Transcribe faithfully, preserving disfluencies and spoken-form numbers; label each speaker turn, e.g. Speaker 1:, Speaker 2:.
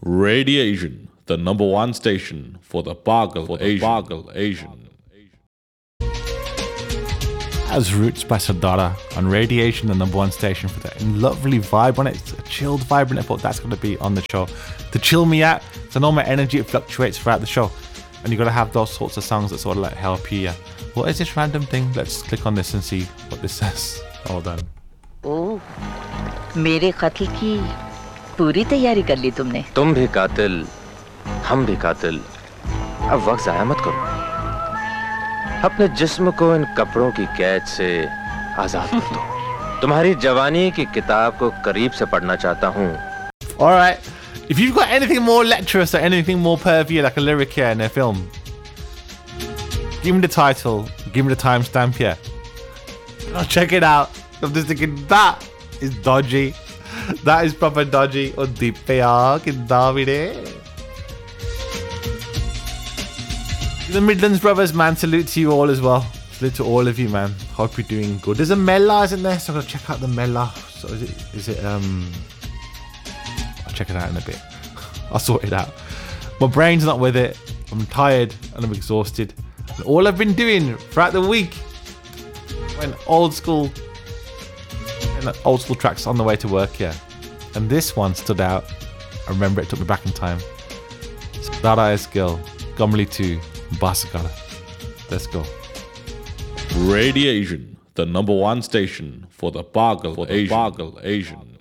Speaker 1: Radiation, the number one station for the Bargal for the Asian. Bargal Asian.
Speaker 2: As Roots by Sardara on Radiation, the number one station for the lovely vibe on it. It's a chilled vibe, and I thought that's going to be on the show to chill me out. So I know my energy it fluctuates throughout the show, and you got to have those sorts of songs that sort of like help you. Yeah. What is this random thing? Let's click on this and see what this says. Hold on.
Speaker 3: Oh, मेरे कत्ल की पूरी तैयारी कर ली तुमने?
Speaker 4: तुम भी कातिल, हम भी कातिल. अब वक्त ज़ाया मत करो. अपने जिस्म को इन कपड़ों की कैद से आजाद कर दो. तुम्हारी जवानी की किताब को करीब से पढ़ना चाहता हूँ.
Speaker 2: All right. If you've got anything more lecherous or anything more pervy like a lyric here in a film, give me the title, give me the timestamp here. I'll check it out. I'm just thinking that is dodgy. That is proper dodgy. Oh, deep Davide. The Midlands brothers, man, salute to you all as well. Salute to all of you, man. Hope you're doing good. There's a Mela, isn't there? So I'm gonna check out the Mela. So is it? Is it? Um, I'll check it out in a bit. I'll sort it out. My brain's not with it. I'm tired and I'm exhausted. And all I've been doing throughout the week, when old school, old school tracks on the way to work, yeah. And this one stood out. I remember it took me back in time. Sardara Eskil, Gomli two. Basakala. Let's go.
Speaker 1: Radiation, the number one station for the Bargal for the Asian. Bargal Asian.